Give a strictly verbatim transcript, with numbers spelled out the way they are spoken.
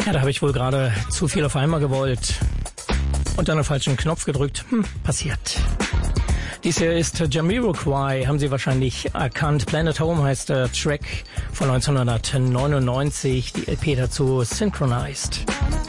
Ja, da habe ich wohl gerade zu viel auf einmal gewollt und dann den falschen Knopf gedrückt. Hm, passiert. Dies hier ist Jamiroquai, haben Sie wahrscheinlich erkannt. Planet Home heißt der Track von neunzehnhundertneunundneunzig, die L P dazu Synchronized.